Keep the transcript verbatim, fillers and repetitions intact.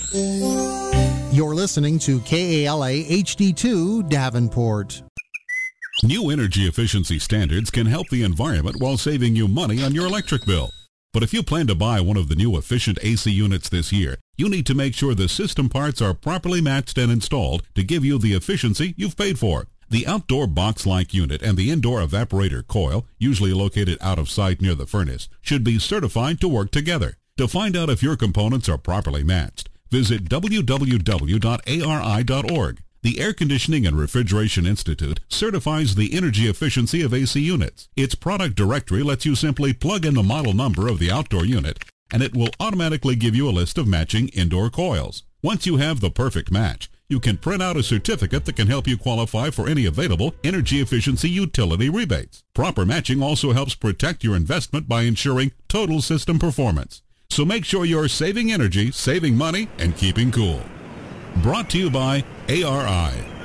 You're listening to K A L A H D two Davenport. New energy efficiency standards can help the environment while saving you money on your electric bill. But if you plan to buy one of the new efficient A C units this year, you need to make sure the system parts are properly matched and installed to give you the efficiency you've paid for. The outdoor box-like unit and the indoor evaporator coil, usually located out of sight near the furnace, should be certified to work together. To find out if your components are properly matched, visit w w w dot a r i dot org. The Air Conditioning and Refrigeration Institute certifies the energy efficiency of A C units. Its product directory lets you simply plug in the model number of the outdoor unit, and it will automatically give you a list of matching indoor coils. Once you have the perfect match, you can print out a certificate that can help you qualify for any available energy efficiency utility rebates. Proper matching also helps protect your investment by ensuring total system performance. So make sure you're saving energy, saving money, and keeping cool. Brought to you by A R I.